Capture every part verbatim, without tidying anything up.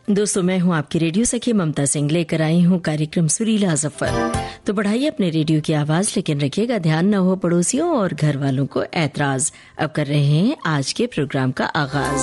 दोस्तों, मैं हूं आपकी रेडियो सखी ममता सिंह, लेकर आई हूं कार्यक्रम सुरीला सफर। तो बढ़ाइए अपने रेडियो की आवाज, लेकिन रखिएगा ध्यान न हो पड़ोसियों और घर वालों को ऐतराज। अब कर रहे हैं आज के प्रोग्राम का आगाज।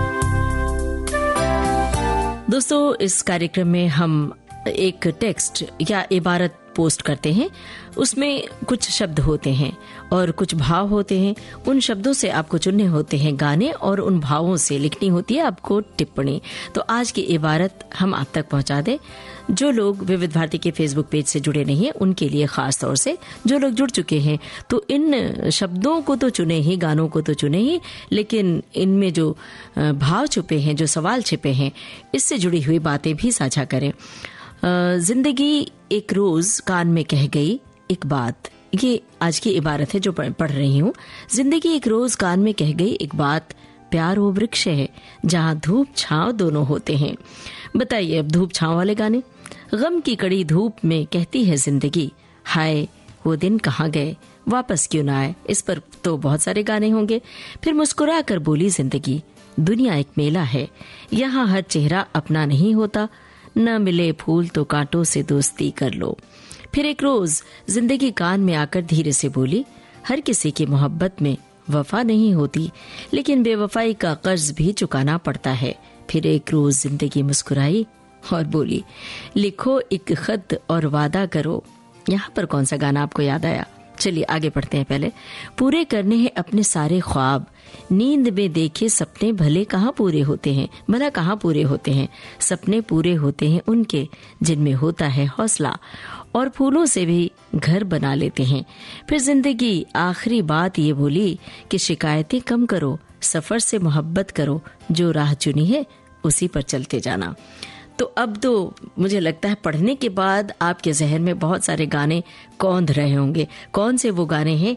दोस्तों, इस कार्यक्रम में हम एक टेक्स्ट या इबारत पोस्ट करते हैं। उसमें कुछ शब्द होते हैं और कुछ भाव होते हैं। उन शब्दों से आपको चुनने होते हैं गाने और उन भावों से लिखनी होती है आपको टिप्पणी। तो आज की इबारत हम आप तक पहुंचा दें। जो लोग विविध भारती के फेसबुक पेज से जुड़े नहीं हैं उनके लिए खास तौर से, जो लोग जुड़ चुके हैं तो इन शब्दों को तो चुने ही, गानों को तो चुने ही, लेकिन इनमें जो भाव छुपे हैं, जो सवाल छिपे हैं, इससे जुड़ी हुई बातें भी साझा करें। जिंदगी एक रोज कान में कह गई एक बात, ये आज की इबारत है जो पढ़ रही हूँ। जिंदगी एक रोज कान में कह गई एक बात, प्यार वो वृक्ष है जहाँ धूप छांव दोनों होते हैं। बताइए, अब धूप छांव वाले गाने। गम की कड़ी धूप में कहती है जिंदगी, हाय वो दिन कहाँ गए, वापस क्यों ना आए। इस पर तो बहुत सारे गाने होंगे। फिर मुस्कुरा कर बोली जिंदगी, दुनिया एक मेला है, यहाँ हर चेहरा अपना नहीं होता, न मिले फूल तो कांटों से दोस्ती कर लो। फिर एक रोज जिंदगी कान में आकर धीरे से बोली, हर किसी की मोहब्बत में वफा नहीं होती, लेकिन बेवफाई का कर्ज भी चुकाना पड़ता है। फिर एक रोज जिंदगी मुस्कुराई और बोली, लिखो एक खत और वादा करो। यहाँ पर कौन सा गाना आपको याद आया? चलिए आगे बढ़ते हैं। पहले, पूरे करने हैं अपने सारे ख्वाब, नींद में देखे सपने भले कहाँ पूरे होते हैं, भला कहाँ पूरे होते हैं। सपने पूरे होते हैं उनके जिनमें होता है हौसला, और फूलों से भी घर बना लेते हैं। फिर जिंदगी आखिरी बात ये बोली कि शिकायतें कम करो, सफर से मोहब्बत करो, जो राह चुनी है उसी पर चलते जाना। तो अब तो मुझे लगता है पढ़ने के बाद आपके जहन में बहुत सारे गाने कौंध रहे होंगे। कौन से वो गाने हैं